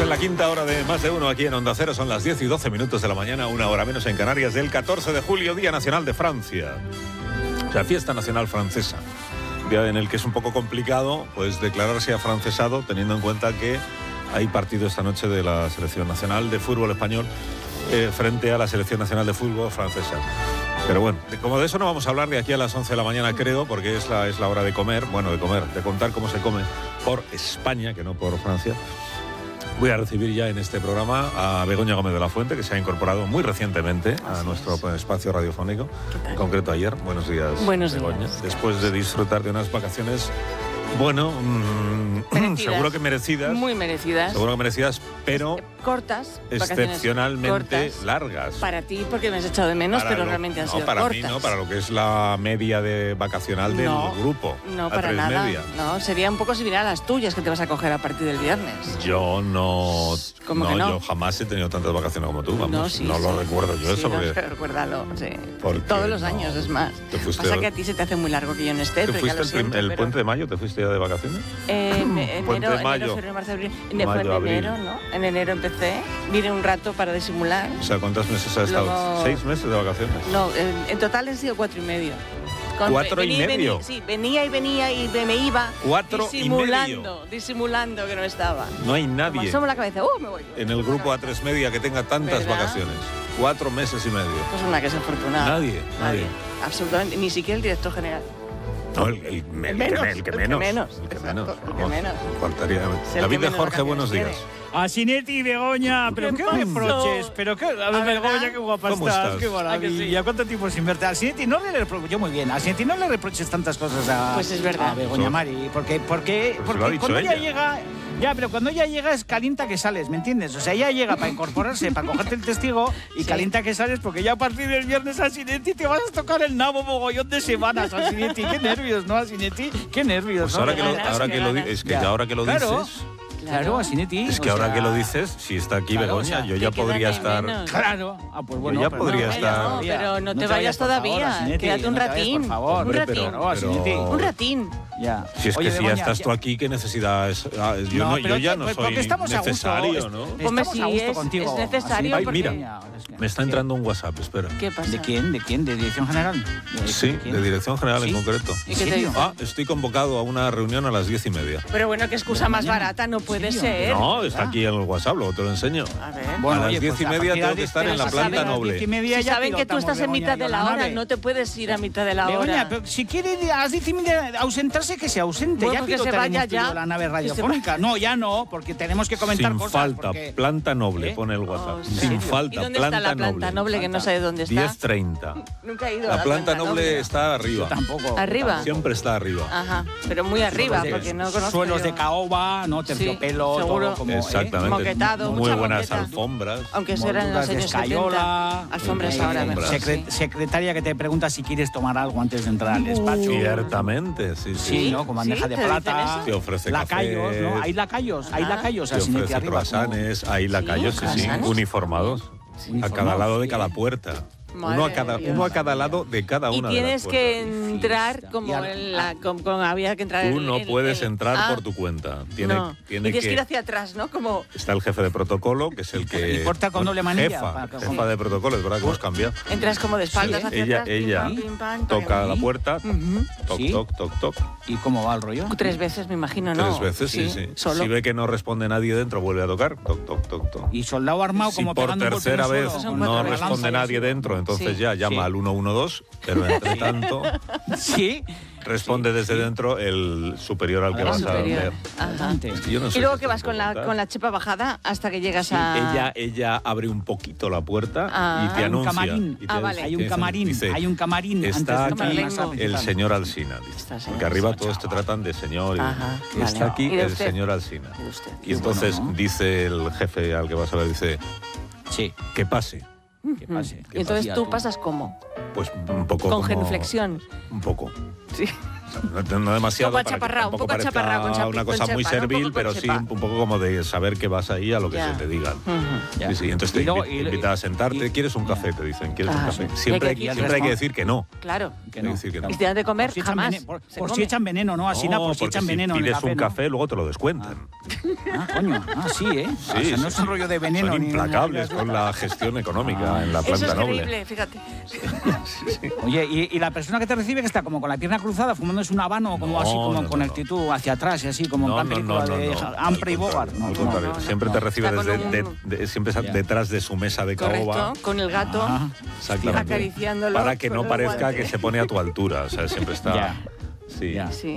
en la quinta hora de Más de Uno aquí en Onda Cero. Son las 10 y 12 minutos de la mañana, una hora menos en Canarias, del 14 de julio, Día Nacional de Francia. O sea, fiesta nacional francesa. Día en el que es un poco complicado pues declararse afrancesado, teniendo en cuenta que hay partido esta noche de la Selección Nacional de Fútbol Español frente a la Selección Nacional de Fútbol Francesa. Pero bueno, como de eso no vamos a hablar de aquí a las 11 de la mañana, creo, porque es la hora de comer, de contar cómo se come por España, que no por Francia. Voy a recibir ya en este programa a Begoña Gómez de la Fuente, que se ha incorporado muy recientemente a nuestro espacio radiofónico, en concreto ayer. Buenos días, Begoña. Días. Después de disfrutar de unas vacaciones, seguro que merecidas. Muy merecidas. Seguro que merecidas, pero cortas. Excepcionalmente cortas, largas. Para ti, porque me has echado de menos, pero realmente han sido para cortas. Mí no, para lo que es la media de vacacional del grupo. No, para nada. Media. No, sería un poco similar a las tuyas que te vas a coger a partir del viernes. Yo no. ¿Cómo que no? Yo jamás he tenido tantas vacaciones como tú, vamos. No lo recuerdo yo eso. Porque... recuérdalo, sí. Todos los años, es más. Pasa que a ti se te hace muy largo que yo no esté. ¿Te fuiste el puente de mayo? ¿Te fuiste ya de vacaciones? Enero, mayo. Febrero, marzo, abril. Fue en enero, ¿no? En enero empecé. Vine un rato para disimular. O sea, ¿cuántos meses has estado? 6 meses de vacaciones. No, en total han sido 4 y medio. 4 y medio. Sí, venía y me iba 4 y medio. Disimulando que no estaba. No hay nadie. Me asomo la cabeza, me voy. En el grupo A3 Media que tenga tantas vacaciones. 4 meses y medio. Pues una que es afortunada. Nadie. Absolutamente, ni siquiera el director general. No, el que menos. Faltaría. David de Jorge, buenos días. A Sinetti y Begoña, pero qué reproches, a ver, Begoña, qué guapa estás, qué maravilla, cuánto tiempo sin verte. A Sinetti no le reproches, yo muy bien, a Sinetti no le reproches tantas cosas pues es verdad. A Begoña Mari, porque cuando ella llega... Ya, pero cuando ella llega es calienta que sales, ¿me entiendes? O sea, ella llega para incorporarse, para cogerte el testigo y calienta que sales porque ya a partir del viernes a Sinetti te vas a tocar el nabo mogollón de semanas a Sinetti. Qué nervios, ¿no? A Sinetti, qué nervios. Pues ahora que lo dices... Claro, a Sinetti. Es que ahora que lo dices, si está aquí Begoña, yo ya podría estar... Claro. Pues bueno, yo ya podría estar... No, pero no te vayas todavía. Quédate un ratín. Por favor. Un ratín. Ya. Si es que si ya estás tú aquí, ¿qué necesidad es? Yo ya no soy necesario, ¿no? Estamos a gusto contigo. Es necesario porque... Mira, me está entrando un WhatsApp, espera. ¿Qué pasa? ¿De quién? ¿De Dirección General? Sí, de Dirección General en concreto. ¿Y qué te dice? Estoy convocado a una reunión a las 10:30. Pero bueno, qué excusa más barata, no puede ser. No, está aquí en el WhatsApp, luego te lo enseño. A ver. Bueno, a las 10:30 tengo que estar en la planta noble. Si saben que tú estás en mitad de la hora, no te puedes ir a mitad de la hora. Begoña, pero si quiere a las 10:30 ausentarse, que se ausente. Bueno, ya que se vaya ya. La nave radiofónica. No, ya no, porque tenemos que comentar cosas. Sin falta, planta noble, pone el WhatsApp. Sin falta, ¿y dónde está la planta noble? Que no sabe dónde está. 10:30. Nunca he ido a la planta noble. Está arriba. Tampoco. ¿Arriba? Siempre está arriba. Ajá, pero muy arriba, porque no conozco. Suelos de caoba, ¿no? Terciopelo, seguro. Todo como... Exactamente. Moquetado, muy buenas alfombras. Aunque eso eran los años 70. Alfombras ahora mejor. Secretaria que te pregunta si quieres tomar algo antes de entrar al despacho. Ciertamente, sí. Sí, ¿no? Con bandeja de plata. Te ofrece lacayos, café. ¿no? Hay lacayos, Te ofrece croissants, hay lacayos, sí, uniformados. A cada lado de cada puerta. Uno a cada lado de cada una de las puertas. Y tienes que entrar como había que entrar. Tú no puedes entrar por tu cuenta. Tienes que ir hacia atrás, ¿no? Como... Está el jefe de protocolo, que es el que... Y porta con doble manilla. Jefa de protocolo, es verdad que hemos cambiado. Entras como de espaldas hacia atrás. Ella toca la puerta, toc. ¿Y cómo va el rollo? 3 veces, me imagino, ¿no? 3 veces, sí. Solo. Si ve que no responde nadie dentro, vuelve a tocar, toc. Y soldado armado como pegando un golpe. Si por tercera vez no responde nadie dentro, entonces ya llama al 112, pero entre tanto responde desde dentro el superior al que vas a ver. Y luego que vas con la chepa bajada hasta que llegas a... Ella abre un poquito la puerta y te anuncia. Hay un camarín. Hay un camarín. Está aquí el señor Alsina. Porque arriba todos te tratan de señor. Está aquí el señor Alsina. Y entonces dice el jefe al que vas a ver, dice, que pase. Que pase. Y entonces tú pasas ¿cómo? Pues un poco con genuflexión. Un poco. Sí. No demasiado. Un poco achaparrado, con una cosa muy servil, pero sí un poco como de saber que vas ahí a lo que se te digan. Sí, entonces te invitan a sentarte. ¿Quieres un café? Te dicen, ¿quieres un café? Siempre hay que decir que no. Claro. Que no. Y si te dan de comer, jamás. Por si echan veneno, ¿no? Así por si echan veneno en el café. Pides un café, luego te lo descuentan. Coño. Sí, ¿eh? Sí, o sea, no es un rollo de veneno. Son implacables con la gestión económica en la planta noble. Eso es creíble, fíjate. Oye, y la persona que te recibe que está como con la pierna cruzada, fumándose un habano, como así, como con actitud hacia atrás y así, como en plan película de Humphrey Bogart. Siempre te recibe siempre detrás de su mesa de caoba. Con el gato acariciándolo. Para que no parezca que se pone a tu altura, o sea, siempre está... Sí.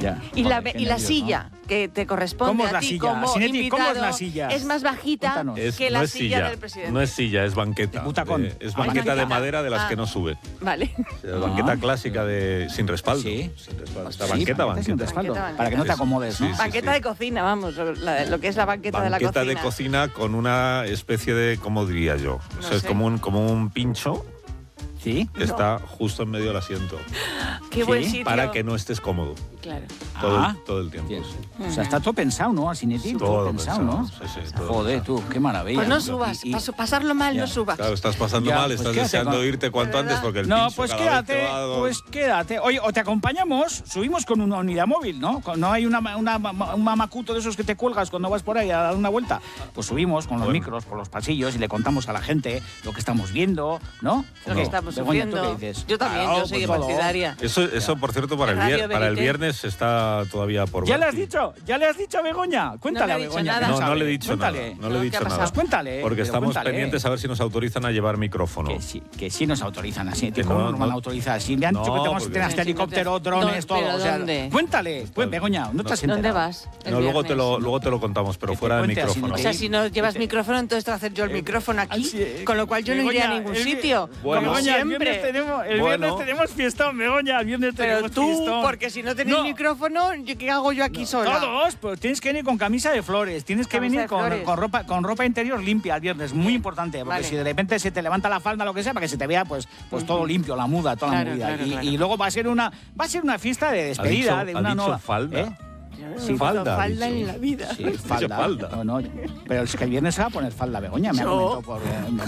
Y la silla que te corresponde a ti como invitado, ¿cómo es la silla? Es más bajita que la silla del presidente. No es silla, es banqueta. Es banqueta de madera de las que no sube. Vale. Banqueta clásica sin respaldo. Sí. Sin respaldo. Esta banqueta. Sin respaldo. Para que no te acomodes, ¿no? Banqueta de cocina, vamos, lo que es la banqueta de la cocina. Banqueta de cocina con una especie de, ¿cómo diría yo? O sea, es como un pincho. ¿Sí? Está justo en medio del asiento. Qué buen sitio. Para que no estés cómodo. Claro. Todo el tiempo. Sí. O sea, está todo pensado, ¿no? Asinetti, todo pensado, ¿no? Sí, joder, tú, qué maravilla. Pues no subas, pasarlo mal no subas. Claro, estás pasando mal, estás deseando irte cuanto antes porque el pincho pues quédate. Oye, o te acompañamos, subimos con una unidad móvil, ¿no? No hay un mamacuto de esos que te cuelgas cuando vas por ahí a dar una vuelta. Pues subimos con los micros por los pasillos y le contamos a la gente lo que estamos viendo, ¿no? Lo que estamos sufriendo. Yo también, yo soy partidaria. Eso, por cierto, para el viernes está todavía por ver. ¿Ya le has dicho a Begoña? Cuéntale a Begoña. No le he dicho nada. No le he dicho nada. Pues cuéntale. Porque estamos pendientes a ver si nos autorizan a llevar micrófono. Que sí nos autorizan así. ¿Cómo nos van a autorizar? Si me han dicho que tenemos que tener helicóptero, drones, todo. Cuéntale. Pues Begoña, ¿no te has enterado? ¿Dónde vas? Luego te lo contamos, pero fuera de micrófono. O sea, si no llevas micrófono, entonces te voy a hacer yo el micrófono aquí, con lo cual yo no iría a ningún sitio. Como siempre. El viernes tenemos fiestón, Begoña. El viernes tenemos fiestón. Pero tú, porque si no tenéis micrófono, ¿qué hago yo aquí sola? Todos, pues tienes que venir con camisa de flores, tienes que venir con ropa interior limpia el viernes, muy importante, porque si de repente se te levanta la falda, lo que sea, para que se te vea pues todo limpio, la muda, toda la movida. Y luego va a ser una fiesta de despedida de una nueva. Falda. Sí, falda en la vida. Sí, falda. No, pero es que el viernes se va a poner falda, Begoña, me ha comentado por...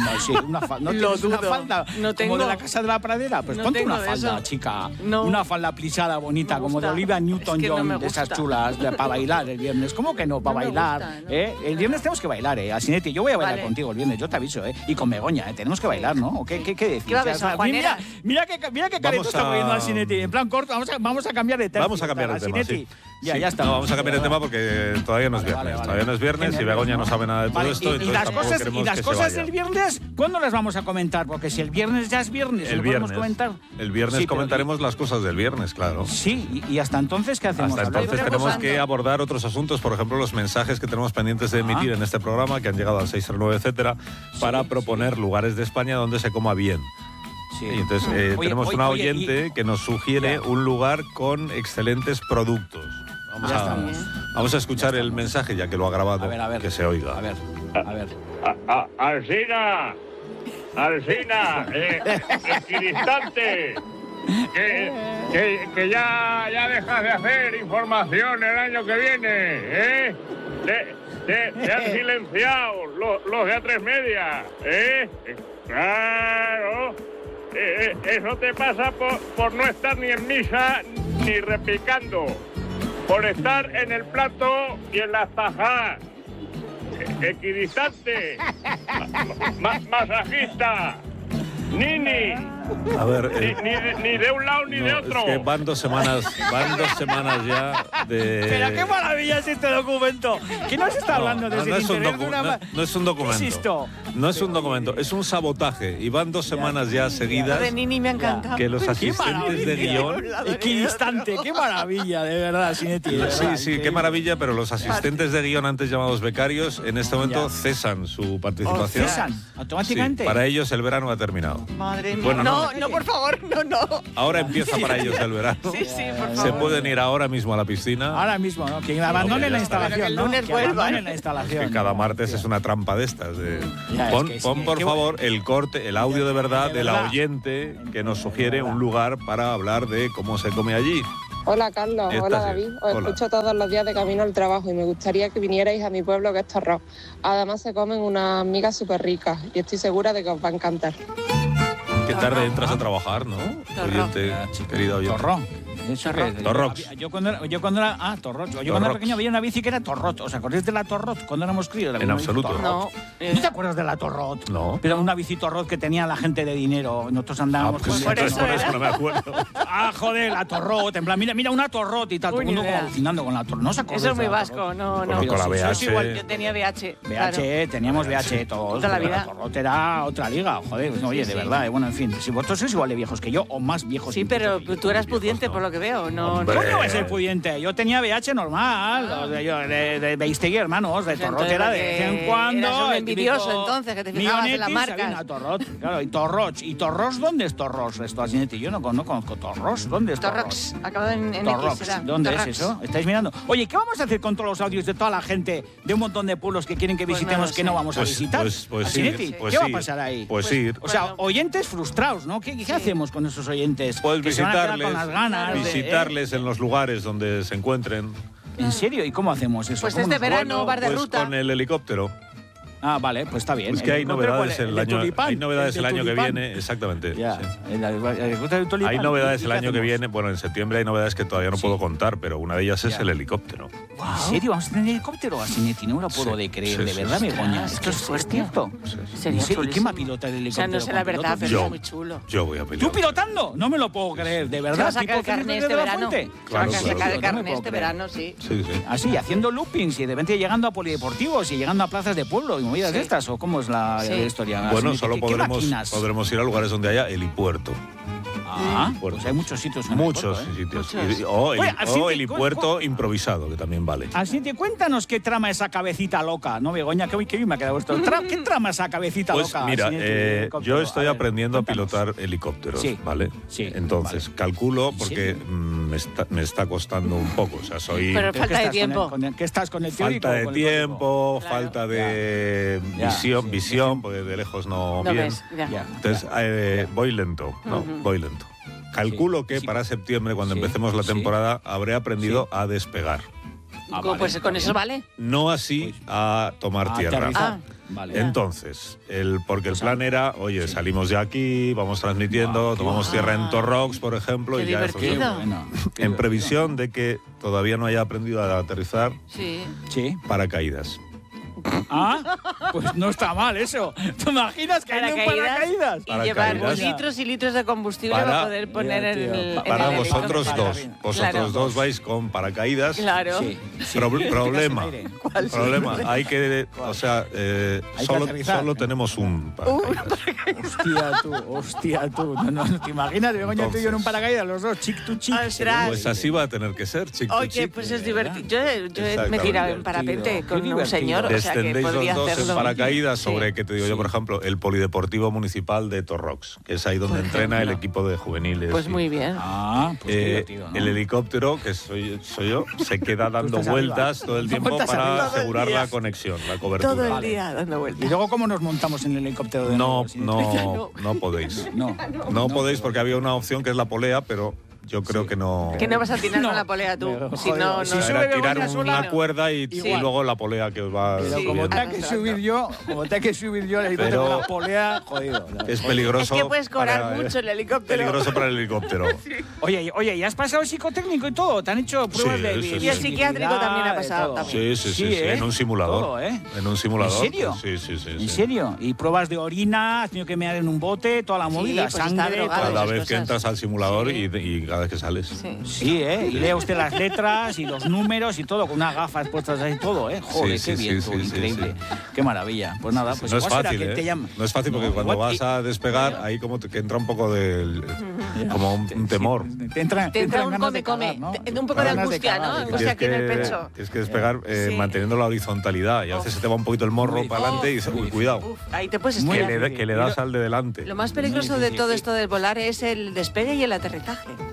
¿No tienes una falda como de la Casa de la Pradera? Pues ponte una falda, chica. Una falda plisada bonita, como de Olivia Newton-John, de esas chulas, para bailar el viernes. ¿Cómo que no? Para bailar. El viernes tenemos que bailar, Asinetti. Yo voy a bailar contigo el viernes, yo te aviso, Y con Begoña, tenemos que bailar, ¿no? ¿O qué decís? Mira qué careto está poniendo Asinetti. En plan corto, vamos a cambiar de tema. Vamos a cambiar de tema, sí. Ya está. No, vamos a cambiar de tema porque todavía no es viernes. Todavía no es viernes y Begoña no sabe nada de todo esto. Y las cosas del viernes, ¿cuándo las vamos a comentar? Porque si el viernes ya es viernes, ¿lo podemos comentar? El viernes comentaremos las cosas del viernes, claro. Sí, y hasta entonces, ¿qué hacemos? Hasta entonces tenemos que abordar otros asuntos, por ejemplo, los mensajes que tenemos pendientes de emitir en este programa, que han llegado al 639, etcétera, para proponer lugares de España donde se coma bien. Sí. Y entonces tenemos una oyente que nos sugiere un lugar con excelentes productos. Vamos a escuchar el mensaje, ya que lo ha grabado, a ver, que se oiga. A ver. Alsina, equidistante, que ya dejas de hacer información el año que viene, Te han silenciado los de A3 Media, Claro. Eso te pasa por no estar ni en misa ni repicando. Por estar en el plato y en las tajas. Equidistante. Masajista. Nini. A ver, ni de un lado ni de otro. Es que van dos semanas ya de... Pero qué maravilla es este documento. ¿Qué nos está hablando desde el interés de una... No es un documento. Insisto. No es un documento, es un sabotaje. Y van 2 semanas ya seguidas. Lo de Nini me ha encantado. Que los asistentes de guión... Equidistante, qué maravilla, de verdad, Sinetti. Sí, qué maravilla, pero los asistentes de guión, antes llamados becarios, en este momento cesan su participación. ¿Cesan? ¿Automáticamente? Sí, para ellos el verano ha terminado. Madre mía. Bueno, no, por favor, no. Ahora empieza para ellos el verano. Sí, por favor. Se pueden ir ahora mismo a la piscina. Ahora mismo, ¿no? Que abandonen la instalación, ¿no? Que abandonen la instalación. Que cada martes es una trampa de estas. Pon por favor, el corte, el audio de verdad de la oyente que nos sugiere un lugar para hablar de cómo se come allí. Hola Carlos, hola David. Os escucho todos los días de camino al trabajo y me gustaría que vinierais a mi pueblo, que es Torrós. Además se comen unas migas súper ricas y estoy segura de que os va a encantar. Qué tarde entras a trabajar, ¿no? Oyente, querido oyente. Torró. Torrox. Yo cuando era pequeño había una bici que era Torrot. ¿Os acordáis de la Torrot cuando éramos críos? En absoluto. ¿No te acuerdas de la Torrot? No. Pero una bici Torrot que tenía la gente de dinero. Nosotros andábamos pues con por eso no me acuerdo. Joder, la Torrot. En plan, mira una Torrot y tal. Todo el mundo alucinando con la Torrot. ¿No se acordáis? Eso es muy vasco, no. Con la VH. Igual, yo tenía VH. Teníamos VH todos. Toda la vida. La Torrot era otra liga, joder. Oye, de verdad. Bueno, en fin. Si vosotros sois igual de viejos que yo o más viejos. Sí, pero tú eras pudiente por lo que veo. No. ¿Cómo no voy a ser pudiente? Yo tenía VH normal, de Beistegui, hermanos, de Torrot era de vez en cuando. Eras un envidioso entonces, que te fijabas en la marca. Torrot, claro, y Torroch. ¿Y Torros dónde es Torros? Esto, Asinetti, yo no conozco Torros. ¿Dónde es Torros? Acabado en Torrox. X. ¿Dónde es eso? ¿Estáis mirando? Oye, ¿qué vamos a hacer con todos los audios de toda la gente de un montón de pueblos que quieren que visitemos que no vamos a visitar? Asinetti, ¿qué va a pasar ahí? Pues ir. O sea, oyentes frustrados, ¿no? ¿Qué hacemos con esos oyentes? Pues que se van a quedar con las ganas visitarles en los lugares donde se encuentren. ¿En serio? ¿Y cómo hacemos eso? Pues este verano, bar de ruta. Con el helicóptero. Ah, vale, pues está bien. Es que hay novedades el año que viene, exactamente. Ya, sí. Hay novedades el año que viene. Bueno, en septiembre hay novedades que todavía no puedo contar, pero una de ellas es el helicóptero. Wow. ¿En serio? ¿Vamos a tener helicóptero? Asinetti, no me lo puedo de creer, de verdad, Begoña. Esto es cierto. ¿Y quién va a pilotar el helicóptero? O sea, no sé la verdad, pero es muy chulo. Yo voy a pilotar. ¿Tú pilotando? No me lo puedo creer, de verdad. ¿Vas a sacar el carnet este verano? Claro, ¿Vas a sacar el carnet este verano? Sí. Así, haciendo loopings y de repente llegando a polideportivos y llegando a plazas de pueblo y movidas de estas, ¿o cómo es la historia? Bueno, solo podremos ir a lugares donde haya helipuerto. Pues hay muchos sitios. Muchos sitios. O helipuerto improvisado, que también vale. Así te cuéntanos qué trama esa cabecita loca, ¿no, Begoña? Qué bien me ha quedado esto. ¿Qué trama esa cabecita loca? Mira, yo estoy aprendiendo a pilotar helicópteros, ¿vale? Sí. Entonces, calculo, porque me está costando un poco. O sea, Pero falta de tiempo. ¿Qué estás con el teórico? Falta de tiempo, falta de visión, porque de lejos no ves. Entonces, voy lento, ¿no? Voy lento. Calculo que para septiembre, cuando empecemos la temporada, habré aprendido a despegar. Pues con eso vale. No así a tomar tierra. Vale. Entonces, porque el plan era, oye, salimos de aquí, vamos transmitiendo, tomamos tierra en Torrox, por ejemplo, qué y ya divertido. En previsión de que todavía no haya aprendido a aterrizar paracaídas. Pues no está mal eso. ¿Te imaginas que hay un paracaídas? Y llevar litros y litros de combustible para poder poner en para el vosotros dos. Vosotros dos vais con paracaídas. Claro. Problema. Hay que, o sea, solo tenemos un paracaídas. Hostia, tú. No, ¿te imaginas? Begoña, tú y yo en un paracaídas, los dos, chic to chic. Pues así va a tener que ser, chic to chic. Oye, pues es divertido. Yo me he tirado en parapente con un señor. Descendéis los dos en paracaídas sobre, ¿qué te digo yo? Por ejemplo, el Polideportivo Municipal de Torrox, que es ahí donde entrena el equipo de juveniles. Pues muy bien. Pues divertido, ¿no? El helicóptero, que soy yo, se queda dando vueltas todo el tiempo para asegurar la conexión, la cobertura. Todo el día dando vueltas. ¿Y luego cómo nos montamos en el helicóptero de nuevo? No podéis. No podéis porque había una opción que es la polea, pero yo creo que no. Que no vas a tirar con la polea tú. Si no, tirar una cuerda y luego la polea que os va. Pero como tenga que subir yo, el helicóptero con la polea, jodido. Es peligroso. Es que puedes cobrar mucho el helicóptero. Peligroso para el helicóptero. Oye, ¿y has pasado psicotécnico y todo? ¿Te han hecho pruebas de Y el psiquiátrico también ha pasado. Sí. En un simulador. Todo, En un simulador. ¿En serio? Sí. ¿En serio? ¿Y pruebas de orina? ¿Has tenido que mear en un bote? Toda la movida, pues sangre. Cada vez que entras al simulador y cada vez que sales. Sí, y lee usted las letras y los números y todo, con unas gafas puestas ahí, todo, Joder, qué bien, increíble. Qué maravilla. Pues nada, pues no es fácil, No es fácil porque cuando vas a despegar, ahí como que entra un poco como un temor. Te entra un come, un poco de angustia, ¿no? Angustia aquí en el pecho. Tienes que despegar manteniendo la horizontalidad y a veces se te va un poquito el morro para adelante y dices, uy, cuidado. Ahí te puedes estrellar. Que le das al de delante. Lo más peligroso de todo esto del volar es el despegue y el aterrizaje.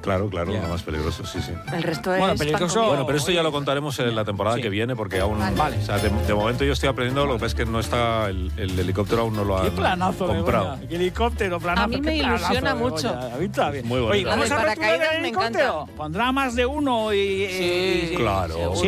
Claro, lo más peligroso, sí. El resto es peligroso. Bueno, pero esto ya lo contaremos en la temporada que viene, porque aún... Vale. O sea, de momento yo estoy aprendiendo, lo que pasa es que no está... El helicóptero aún no lo han comprado. ¡Qué planazo, comprado! ¡Qué helicóptero, planazo! A mí me ilusiona mucho. A mí está bien. Muy bonito. Oye, vamos a paracaídas, me encanta. ¿Pondrá más de uno y claro.